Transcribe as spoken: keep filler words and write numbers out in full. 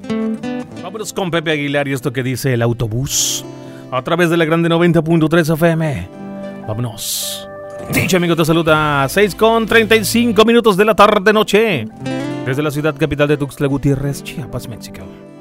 Vámonos con Pepe Aguilar y esto que dice El Autobús a través de la Grande noventa punto tres F M. Vámonos. Dicho amigo, te saluda seis con treinta y cinco minutos de la tarde noche desde la ciudad capital de Tuxtla Gutiérrez, Chiapas, México.